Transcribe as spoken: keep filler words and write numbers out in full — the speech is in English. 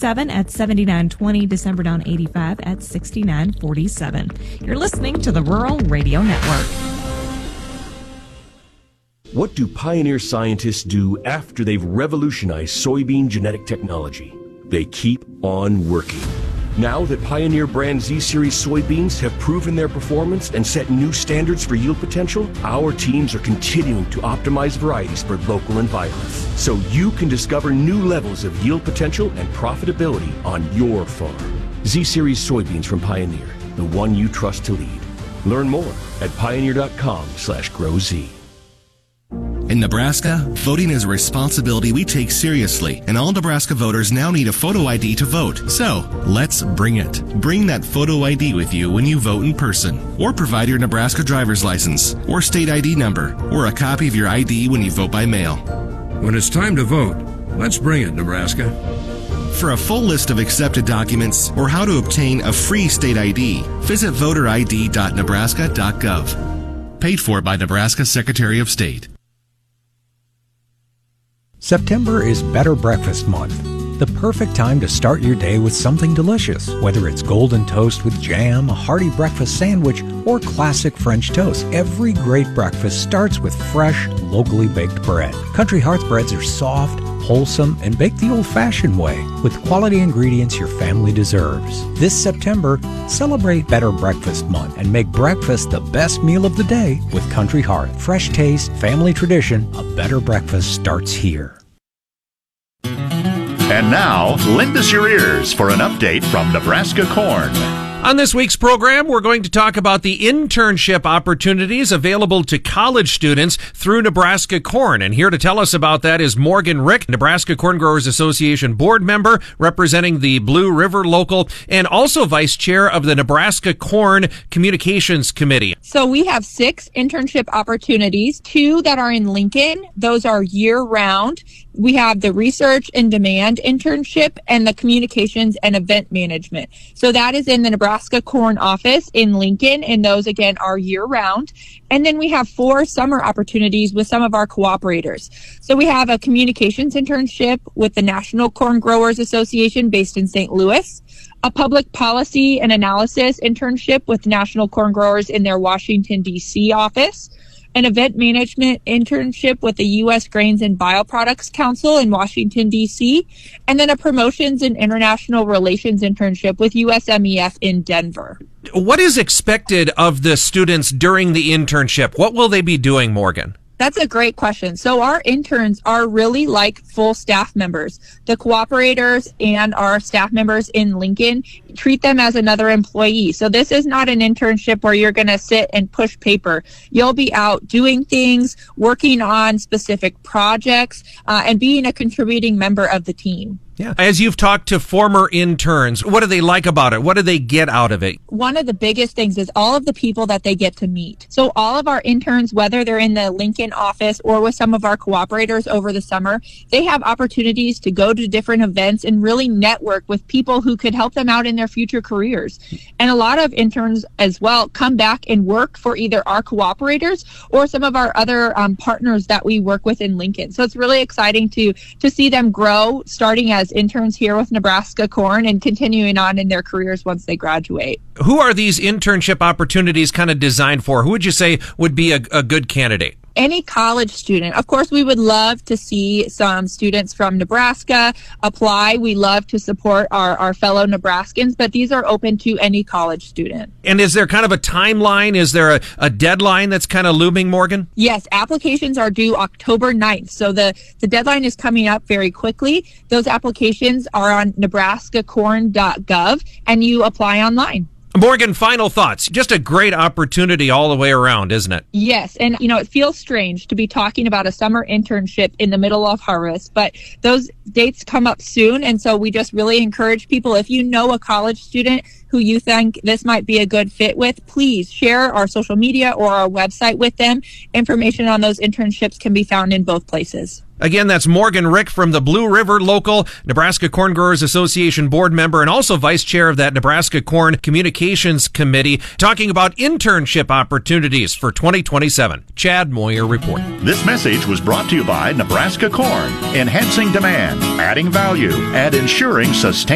forty-seven at seventy-nine twenty, December down eighty-five at sixty-nine forty-seven. You're listening to the Rural Radio Network. What do Pioneer scientists do after they've revolutionized soybean genetic technology? They keep on working. Now that Pioneer brand Z-Series soybeans have proven their performance and set new standards for yield potential, our teams are continuing to optimize varieties for local environments, so you can discover new levels of yield potential and profitability on your farm. Z-Series soybeans from Pioneer, the one you trust to lead. Learn more at pioneer.com slash growz. In Nebraska, voting is a responsibility we take seriously, and all Nebraska voters now need a photo I D to vote. So, let's bring it. Bring that photo I D with you when you vote in person, or provide your Nebraska driver's license, or state I D number, or a copy of your I D when you vote by mail. When it's time to vote, let's bring it, Nebraska. For a full list of accepted documents or how to obtain a free state I D, visit voter I D dot nebraska dot gov. Paid for by Nebraska Secretary of State. September is Better Breakfast Month, the perfect time to start your day with something delicious, whether it's golden toast with jam, a hearty breakfast sandwich, or classic French toast. Every great breakfast starts with fresh, locally baked bread. Country Hearth breads are soft, wholesome, and baked the old-fashioned way with quality ingredients your family deserves. This September, celebrate Better Breakfast Month and make breakfast the best meal of the day with Country Hearth. Fresh taste, family tradition, a better breakfast starts here. And now, lend us your ears for an update from Nebraska Corn. On this week's program, we're going to talk about the internship opportunities available to college students through Nebraska Corn. And here to tell us about that is Morgan Rick, Nebraska Corn Growers Association board member representing the Blue River Local and also vice chair of the Nebraska Corn Communications Committee. So we have six internship opportunities, two that are in Lincoln. Those are year-round. We have the research and demand internship and the communications and event management. So that is in the Nebraska Corn office in Lincoln, and those again are year round. And then we have four summer opportunities with some of our cooperators. So we have a communications internship with the National Corn Growers Association based in Saint Louis, a public policy and analysis internship with National Corn Growers in their Washington, D C office, an event management internship with the U S Grains and Bioproducts Council in Washington, D C, and then a promotions and international relations internship with U S M E F in Denver. What is expected of the students during the internship? What will they be doing, Morgan? That's a great question. So our interns are really like full staff members. The cooperators and our staff members in Lincoln treat them as another employee. So this is not an internship where you're going to sit and push paper. You'll be out doing things, working on specific projects, uh, and being a contributing member of the team. Yeah. As you've talked to former interns, what do they like about it? What do they get out of it? One of the biggest things is all of the people that they get to meet. So all of our interns, whether they're in the Lincoln office or with some of our cooperators over the summer, they have opportunities to go to different events and really network with people who could help them out in their future careers. And a lot of interns as well come back and work for either our cooperators or some of our other um, partners that we work with in Lincoln. So it's really exciting to to see them grow, starting as interns here with Nebraska Corn and continuing on in their careers once they graduate. Who are these internship opportunities kind of designed for? Who would you say would be a, a good candidate? Any college student. Of course, we would love to see some students from Nebraska apply. We love to support our, our fellow Nebraskans, but these are open to any college student. And is there kind of a timeline? Is there a, a deadline that's kind of looming, Morgan? Yes, applications are due October ninth. So the, the deadline is coming up very quickly. Those applications are on nebraska corn dot gov and you apply online. Morgan, final thoughts. Just a great opportunity all the way around, isn't it? Yes. And, you know, it feels strange to be talking about a summer internship in the middle of harvest, but those dates come up soon. And so we just really encourage people, if you know a college student who you think this might be a good fit with, please share our social media or our website with them. Information on those internships can be found in both places. Again, that's Morgan Rick from the Blue River Local, Nebraska Corn Growers Association board member and also vice chair of that Nebraska Corn Communications Committee, talking about internship opportunities for twenty twenty-seven. Chad Moyer reporting. This message was brought to you by Nebraska Corn, enhancing demand, adding value, and ensuring sustainability.